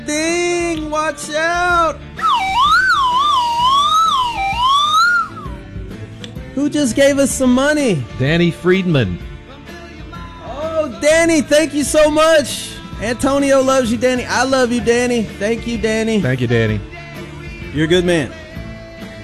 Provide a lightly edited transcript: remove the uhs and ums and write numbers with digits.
Ding! Watch out! Who just gave us some money? Danny Friedman. Oh, Danny, thank you so much. Antonio loves you, Danny. I love you, Danny. Thank you, Danny. Thank you, Danny. You're a good man.